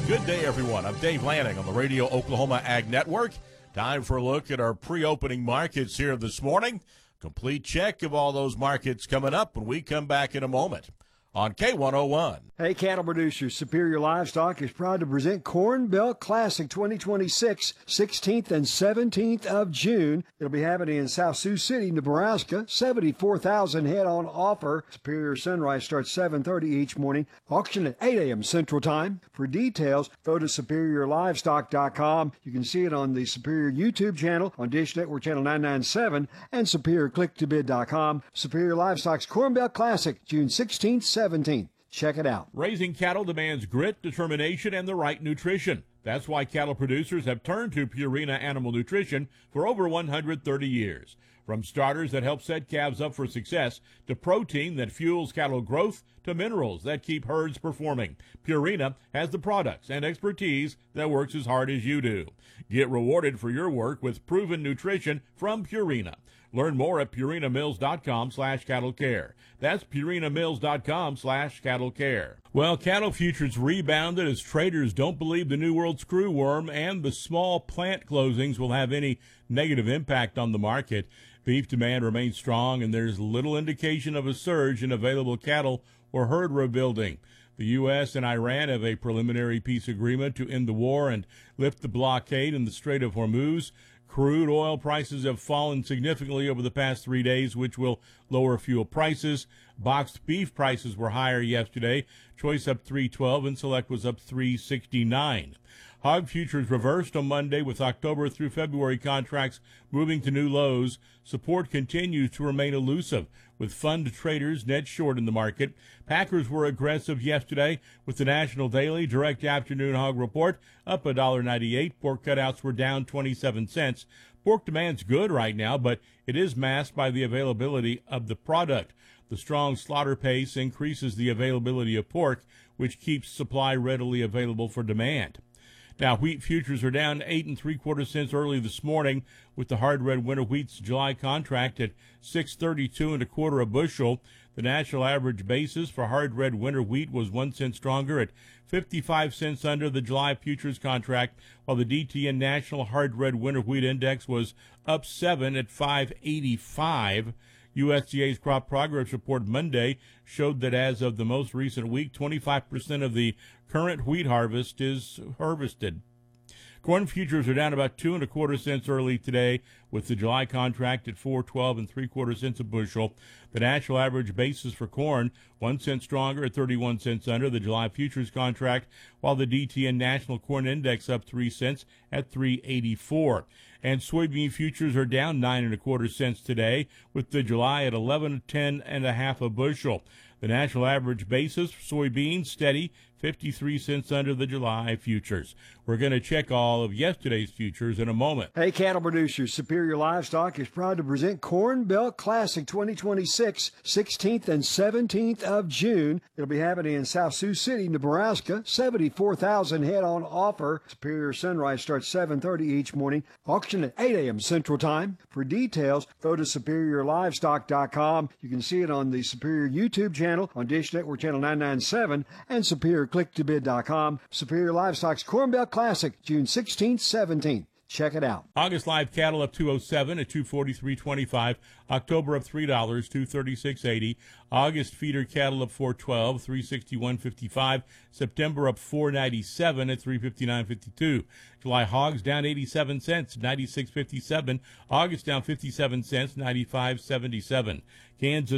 Good day, everyone. I'm Dave Lanning on the Radio Oklahoma Ag Network. Time for a look at our pre-opening markets here this morning. Complete check of all those markets coming up when we come back in a moment on K101. Hey, cattle producers, Superior Livestock is proud to present Corn Belt Classic 2026, 16th and 17th of June. It'll be happening in South Sioux City, Nebraska. 74,000 head on offer. Superior Sunrise starts 7:30 each morning. Auction at 8 a.m. Central Time. For details, go to SuperiorLivestock.com. You can see it on the Superior YouTube channel, on Dish Network Channel 997, and SuperiorClickToBid.com. Superior Livestock's Corn Belt Classic, June 16th, 17th. Check it out. Raising cattle demands grit, determination, and the right nutrition. That's why cattle producers have turned to Purina Animal Nutrition for over 130 years. From starters that help set calves up for success, to protein that fuels cattle growth, to minerals that keep herds performing, Purina has the products and expertise that works as hard as you do. Get rewarded for your work with proven nutrition from Purina. Learn more at purinamills.com/cattlecare. That's purinamills.com/cattlecare. Well, cattle futures rebounded as traders don't believe the New World screwworm and the small plant closings will have any negative impact on the market. Beef demand remains strong, and there's little indication of a surge in available cattle or herd rebuilding. The U.S. and Iran have a preliminary peace agreement to end the war and lift the blockade in the Strait of Hormuz. Crude oil prices have fallen significantly over the past 3 days, which will lower fuel prices. Boxed beef prices were higher yesterday. Choice up $3.12 and Select was up $3.69. Hog futures reversed on Monday with October through February contracts moving to new lows. Support continues to remain elusive, with fund traders net short in the market. Packers were aggressive yesterday with the National Daily Direct Afternoon Hog Report up $1.98. Pork cutouts were down 27 cents. Pork demand's good right now, but it is masked by the availability of the product. The strong slaughter pace increases the availability of pork, which keeps supply readily available for demand. Now, wheat futures are down 8 3/4 cents early this morning, with the hard red winter wheat's July contract at $6.32 1/4 a bushel. The national average basis for hard red winter wheat was 1 cent stronger at 55 cents under the July futures contract, while the DTN National Hard Red Winter Wheat Index was up 7 at 585. USDA's crop progress report Monday showed that as of the most recent week, 25% of the current wheat harvest is harvested. Corn futures are down about 2 1/4 cents early today, with the July contract at $4.12 3/4 cents a bushel. The national average basis for corn 1 cent stronger at 31 cents under the July futures contract, while the DTN National Corn Index up 3 cents at 384. And soybean futures are down 9 1/4 cents today, with the July at 11.10 1/2 a bushel. The national average basis for soybeans steady, 53 cents under the July futures. We're going to check all of yesterday's futures in a moment. Hey, cattle producers, Superior Livestock is proud to present Corn Belt Classic 2026, 16th and 17th of June. It'll be happening in South Sioux City, Nebraska. 74,000 head on offer. Superior Sunrise starts 7:30 each morning. Auction at 8 a.m. Central Time. For details, go to SuperiorLivestock.com. You can see it on the Superior YouTube channel, on Dish Network Channel 997, and SuperiorClickToBid.com. Superior Livestock's Corn Belt Classic, June 16th, 17th. Check it out. August live cattle up 207 at 243.25. October up $3, 236.80. August feeder cattle up 412, 361.55. September up 497 at 359.52. July hogs down 87 cents, 96.57. August down 57 cents, 95.77. Kansas